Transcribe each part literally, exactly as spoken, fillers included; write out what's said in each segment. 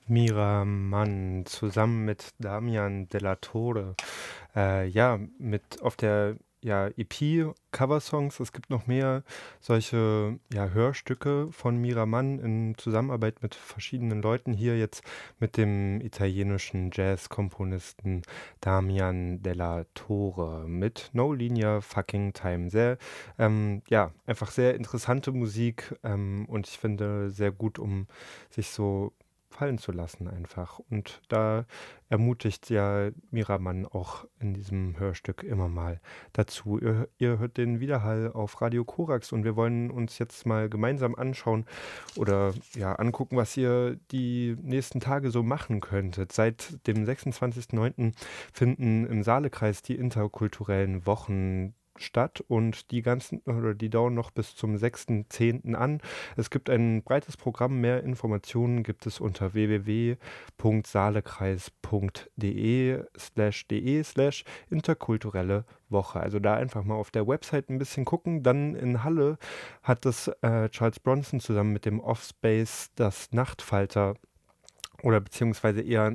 Mira Mann zusammen mit Damian Della Torre. Äh, ja, mit auf der ja, E P Coversongs. Es gibt noch mehr solche ja, Hörstücke von Mira Mann in Zusammenarbeit mit verschiedenen Leuten. Hier jetzt mit dem italienischen Jazz-Komponisten Damian Della Torre mit No Linear Fucking Time. Sehr, ähm, ja, einfach sehr interessante Musik ähm, und ich finde sehr gut, um sich so fallen zu lassen einfach. Und da ermutigt ja Miramann auch in diesem Hörstück immer mal dazu. Ihr, ihr hört den Widerhall auf Radio Korax und wir wollen uns jetzt mal gemeinsam anschauen oder ja angucken, was ihr die nächsten Tage so machen könntet. Seit dem sechsundzwanzigsten neunten finden im Saalekreis die interkulturellen Wochen statt und die ganzen oder die dauern noch bis zum sechsten zehnten an. Es gibt ein breites Programm, mehr Informationen gibt es unter w w w punkt saalekreis punkt de slash de slash interkulturelle Woche. Also da einfach mal auf der Website ein bisschen gucken. Dann in Halle hat das äh, Charles Bronson zusammen mit dem Offspace das Nachtfalter oder beziehungsweise eher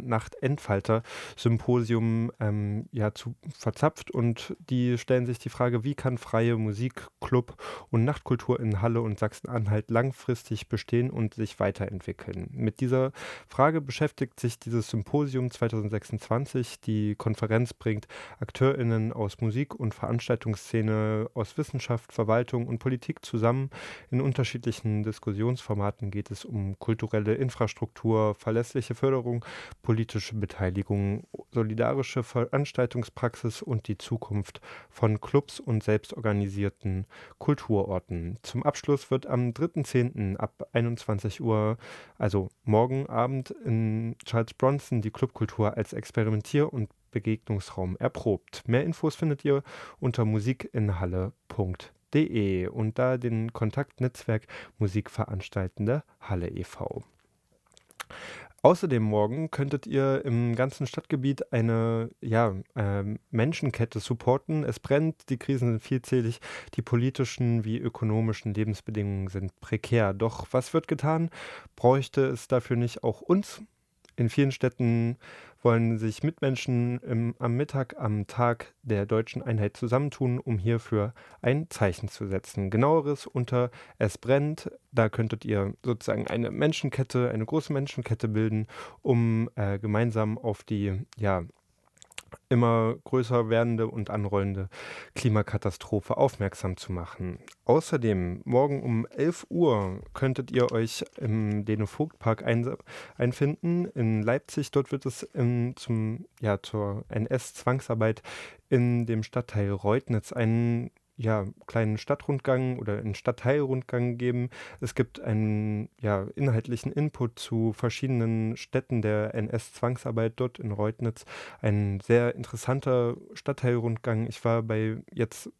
Nachtendfalter-Symposium ähm, ja, zu, verzapft und die stellen sich die Frage, wie kann freie Musik, Club und Nachtkultur in Halle und Sachsen-Anhalt langfristig bestehen und sich weiterentwickeln. Mit dieser Frage beschäftigt sich dieses Symposium zwanzig sechsundzwanzig. Die Konferenz bringt AkteurInnen aus Musik- und Veranstaltungsszene, aus Wissenschaft, Verwaltung und Politik zusammen. In unterschiedlichen Diskussionsformaten geht es um kulturelle Infrastruktur, verlässliche Förderung, politische Beteiligung, solidarische Veranstaltungspraxis und die Zukunft von Clubs und selbstorganisierten Kulturorten. Zum Abschluss wird am dritten zehnten ab einundzwanzig Uhr, also morgen Abend, in Charles Bronson die Clubkultur als Experimentier- und Begegnungsraum erprobt. Mehr Infos findet ihr unter musikinhalle punkt de und da den Kontaktnetzwerk Musikveranstaltende Halle e V. Außerdem morgen könntet ihr im ganzen Stadtgebiet eine ja, ähm, Menschenkette supporten. Es brennt, die Krisen sind vielzählig, die politischen wie ökonomischen Lebensbedingungen sind prekär. Doch was wird getan? Bräuchte es dafür nicht auch uns? In vielen Städten wollen sich Mitmenschen im, am Mittag am Tag der deutschen Einheit zusammentun, um hierfür ein Zeichen zu setzen. Genaueres unter Es brennt. Da könntet ihr sozusagen eine Menschenkette, eine große Menschenkette bilden, um äh, gemeinsam auf die ja, immer größer werdende und anrollende Klimakatastrophe aufmerksam zu machen. Außerdem, morgen um elf Uhr könntet ihr euch im Dene-Vogt-Park ein, einfinden in Leipzig. Dort wird es ähm, zum, ja, zur N S-Zwangsarbeit in dem Stadtteil Reutnitz einen ja, kleinen Stadtrundgang oder einen Stadtteilrundgang geben. Es gibt einen ja, inhaltlichen Input zu verschiedenen Städten der N S-Zwangsarbeit dort in Reutnitz. Ein sehr interessanter Stadtteilrundgang. Ich war bei jetzt